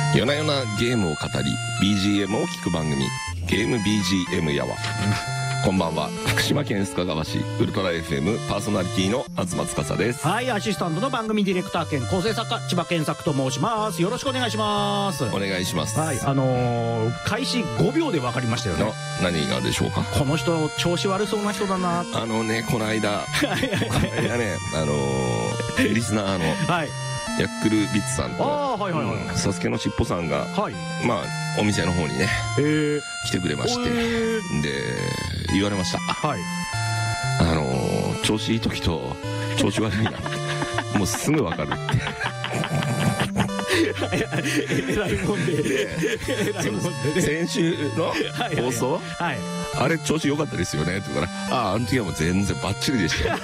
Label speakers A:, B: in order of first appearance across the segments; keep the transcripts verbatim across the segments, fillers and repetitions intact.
A: 夜な夜なゲームを語り ビージーエム を聞く番組ゲーム ビージーエム やわ、うん、こんばんは。福島県須賀川市ウルトラ エフエム パーソナリティの東司です。
B: はい、アシスタントの番組ディレクター兼構成作家千葉健作と申します。よろしくお願いします。
A: お願いします。
B: はい、あのー、開始ごびょうで分かりましたよね。
A: 何がでしょうか。
B: この人調子悪そうな人だな。
A: あのね、この間この間ね、あのー、リスナーのはいヤックルリッツさんと、あ、はいはいはい、うん、サスケのしっぽさんが、はい、まあお店の方にね、えー、来てくれまして、で言われました。はい、あのー、調子いい時と調子悪いなもうすぐ分かるって
B: えらいもんで、えらいもんで、
A: 先週の放送、はい、あれ調子良かったですよねって言ったら、ああ、あの時はもう全然バッチリでしたよ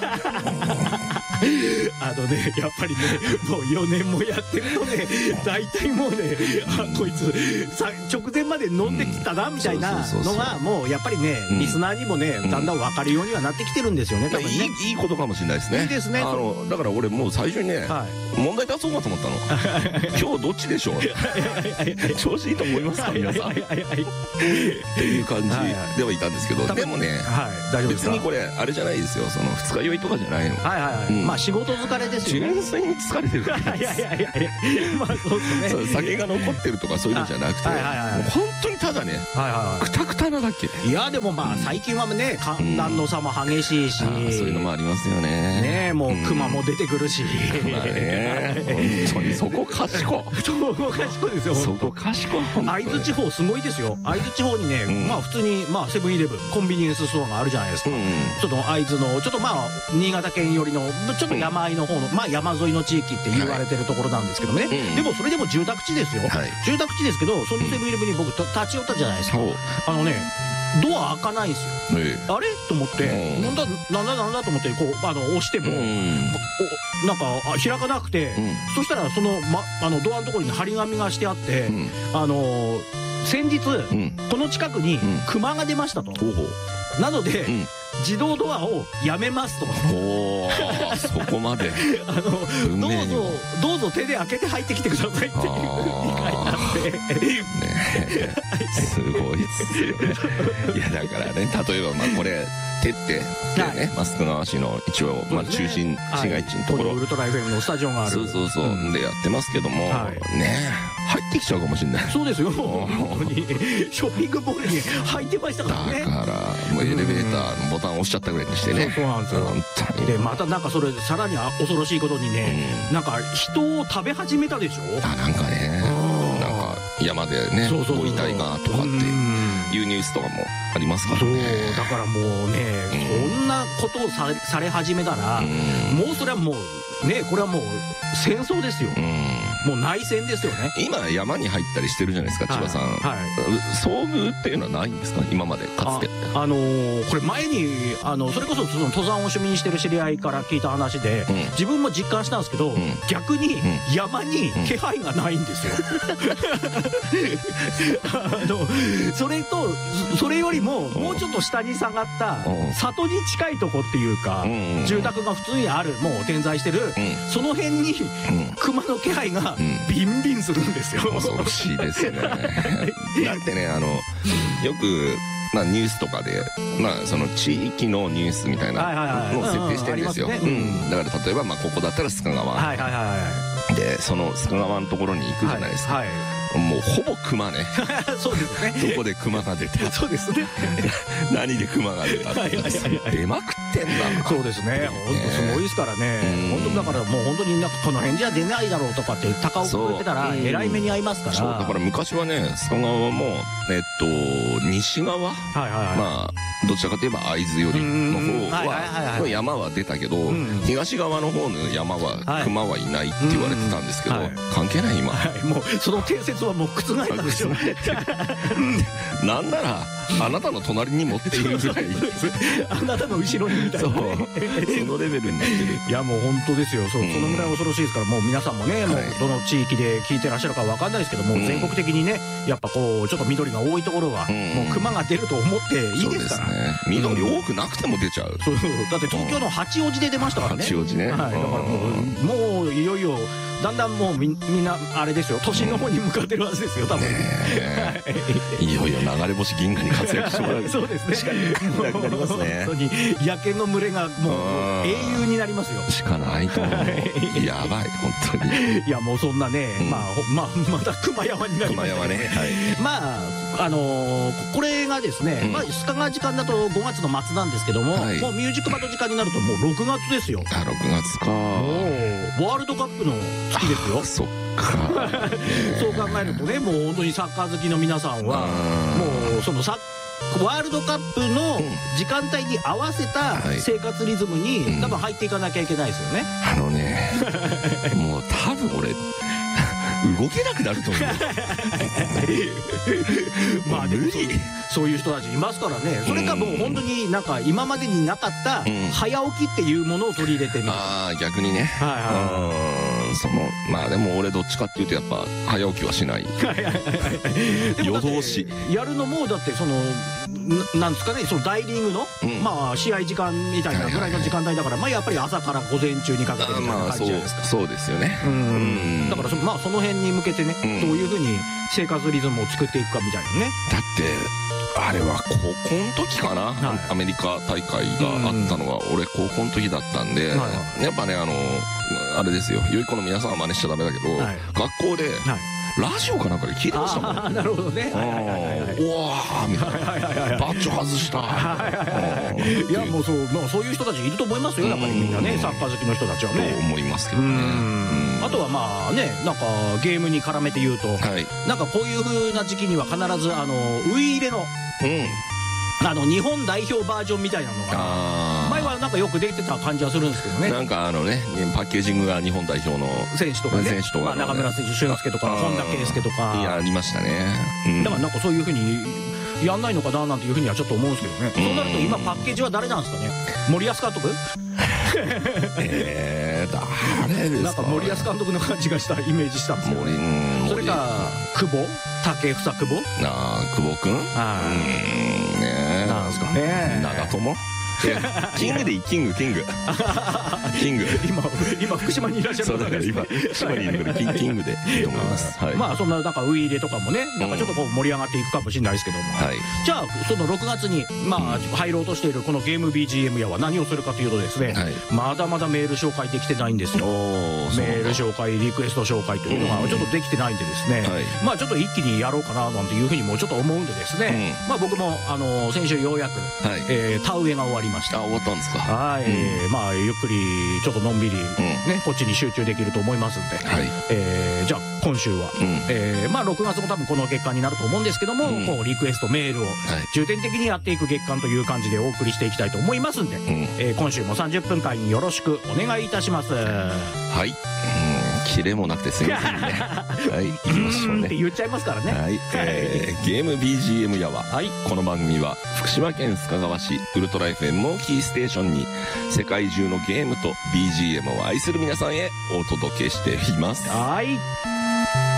B: あのね、やっぱりね、もうよねんもやってるとね、大体もうね、あ、こいつさ直前まで飲んできたなみたいなのがもうやっぱりね、リスナーにもね、だんだん分かるようにはなってきてるんですよね。多分ね、
A: いいいいことかもしれないですね。
B: いいですね。
A: あのだから俺もう最初にね、問題出そうかと思ったの。今日どっちでしょう。調子いいと思いますか皆さん。っていう感じではいたんですけど、でもね、別にこれあれじゃないですよ。その二日酔いとかじゃないの。はいはいはい。まあ仕事疲れですよね。純粋に疲れてる。いやいやいやいや。まあそうですね。酒が残ってるとかそういうのじゃなくて、本当にただね、くたくたなだけ。
B: いやでもまあ最近はね、寒暖の差も激しいし、そう
A: いうのもありますよね。
B: ねえ、もう熊も出てくるし。
A: まあね、本当にそこ賢い。
B: そこ賢いですよ。
A: そこ賢い。
B: 会津地方すごいですよ。会津地方にね、まあ普通にまあセブンイレブンコンビニエンスストアがあるじゃないですか。ちょっと会津のちょっとまあ新潟県寄りのちょっと山あいの方の、まあ山沿いの地域って言われてるところなんですけどね。でもそれでも住宅地ですよ。住宅地ですけど、そのセブンイレブンに僕立ち寄ったじゃないですか。あのね、ドア開かないんですよ。あれと思って、なんだなんだなんだと思ってこうあの押してもなんか開かなくて、そしたらそのまあのドアのところに張り紙がしてあって、あの先日この近くに熊が出ましたと。なので自動ドアをやめますと。
A: おー、そこまで
B: あのどうぞどうぞ手で開けて入ってきてくださいっていうふうに書いてあってね、
A: すごいっすよね。いやだからね、例えばまあこれ手ってね、マスクの足の一応まあ中心市街地のところ、
B: ウルトラ エフエム のスタジオがある、
A: そうそうそうでやってますけどもね、入ってきちゃうかもしれない。
B: そうですよ、本当にショッピングモールに入ってましたからね。
A: だからもうエレベーターのボタン押しちゃったぐらいにしてね。
B: そうなんですよ。でまたなんかそれさらに恐ろしいことにね、なんか人を食べ始めたでしょ。
A: あ、なんかね、なんか山でねご遺体がとかっていうニュースとかもありますからね。
B: そうだからもうね、そんなことをされされ始めたら、もうそれはもうね、これはもう戦争ですよ。もう内戦ですよね。
A: 今山に入ったりしてるじゃないですか、千葉さん。遭遇っていうのはないんですか、今までかつて。
B: あのこれ前にあのそれこそその登山を趣味にしてる知り合いから聞いた話で、自分も実感したんですけど、逆に山に気配がないんですよ。あのそれとそれよりももうちょっと下に下がった里に近いとこっていうか、住宅が普通にある、もう点在してるその辺に熊の気配がビンビンするんですよ。
A: 恐ろしいですね。だってね、あのよくまあニュースとかで、まあその地域のニュースみたいなのを設定してるんですよ。だから例えばまあここだったら須賀川で、その須賀川のところに行くじゃないですか。もうほぼ熊ね。
B: そうですね。
A: どこで熊が出た。
B: そうですね。
A: 何で熊が出た。出まくってんだ。
B: そうですね。本当すごいですからね。本当だからもう本当になんかこの辺じゃ出ないだろうとかって高をくれてたらえらい目に遭いますから。
A: そうだから昔はね、須賀川もえっと西側、まあどちらかといえば会津寄りの方は山は出たけど、東側の方の山は熊はいないって言われてたんですけど、関係ない今。
B: もうその定説はもう覆ったんですよ。
A: なんならあなたの隣にもっていうぐらい、
B: あなたの後ろにみたいな、そ
A: のレベルになってる。
B: いやもう本当ですよ。そのぐらい恐ろしいですから、もう皆さんもね、もうどの地域で聞いてらっしゃるかわかんないですけども、全国的にねやっぱこうちょっと緑が多いところはもう熊が出ると思っていいですから。
A: 緑多くなくても出ちゃう。
B: そうだって東京の八王子で出ましたからね。
A: 八王子ね。
B: だからもうもういよいよだんだんもうみみんなあれですよ、都心の方に向かってるはずですよ多分ね。
A: いよいよ流れ星銀河に活躍してもらう。
B: そうですね。
A: しかなくなりますね。
B: 本当に野犬の群れがもう英雄になりますよ。
A: しかないと思う。やばい本当に。
B: いやもうそんなね、まあまあまた熊山になります。
A: 熊山ね。
B: まああのこれがですね、まあスカが時間だとごがつの末なんですけども、もうミュージックバト時間になるともうろくがつですよ。
A: あ、ろくがつか。
B: ワールドカップの月ですよ。
A: そっか。
B: そう考えるとね、もう本当にサッカー好きの皆さんはもうそのサッワールドカップの時間帯に合わせた生活リズムに多分入っていかなきゃいけないですよね。
A: あのね、もう多分俺動けなくなると思う。
B: まあでもそういう人たちいますからね。それかもう本当になんか今までになかった早起きっていうものを取り入れてみる。
A: ああ逆にね。
B: はいはい。
A: そのまあでも俺どっちかっていうとやっぱ早起きはしない。夜通し
B: やるのもだってそのなんですかね、その大リーグのまあ試合時間みたいなぐらいの時間帯だから、まあやっぱり朝から午前中にかけてみたいな感じじゃないですか。
A: そうですよね。
B: だからまあその辺に向けてね、どういうふうに生活リズムを作っていくかみたいなね。
A: だってあれは高校の時かな、アメリカ大会があったのは俺高校の時だったんで、やっぱねあのあれですよ、良い子の皆さんは真似しちゃダメだけど、学校でラジオかなんかで聞いてましたもん。
B: なるほどね。
A: うわーみたいな、バッジ外した。
B: いやもうそうもうそういう人たちいると思いますよ、やっぱりみんなね、サッカー好きの人たちはね。
A: と思いますけどね。
B: あとはまあね、なんかゲームに絡めて言うと、なんかこういう風な時期には必ずあのウイイレのあの日本代表バージョンみたいなのが前はなんかよく出てた感じはするんですけどね。
A: なんかあのねパッケージングが日本代表の
B: 選手とかね、
A: 選手とか
B: 中村選手、俊介とか本田圭佑とか、
A: いやありましたね。
B: だからなんかそういう風にやんないのかななんていう風にはちょっと思うんですけどね。そうなると今パッケージは誰なんですかね。森保監督？
A: えー、誰ですか。
B: なんか森保監督の感じがしたイメージしたんですよ。それか久保竹房久保。
A: ああ久保君。
B: ああ。
A: ね。
B: なんですかね。
A: 長友。キングでいい、キングキングキング。
B: 今今福島にいらっしゃる。
A: そうだから今福島にいるからキングでいいと思います。
B: まあそんななんかウイイレとかもね、なんかちょっとこう盛り上がっていくかもしれないですけども、じゃあそのろくがつにまあ入ろうとしているこのゲーム ビージーエム やは何をするかというとですね、まだまだメール紹介できてないんですよ。メール紹介、リクエスト紹介というのがちょっとできてないんでですね、まあちょっと一気にやろうかななんていうふうにもちょっと思うんでですね、まあ僕もあの先週ようやく田植えが終わりました。
A: 終わったんですか。
B: はい、まあゆっくりちょっとのんびりねこっちに集中できると思いますんで、じゃあ今週はまあろくがつも多分この月間になると思うんですけども、こうリクエストメールを重点的にやっていく月間という感じでお送りしていきたいと思いますんで、今週もさんじゅっぷんかんよろしくお願いいたします。
A: はい。キレもなくてすみませんね。はい、行きましょうね。
B: って言っちゃいますからね。
A: はい、えー、ゲーム ビージーエム やは、はい、この番組は福島県須賀川市ウルトラ エフエム をキーステーションに世界中のゲームと ビージーエム を愛する皆さんへお届けしています。
B: はい。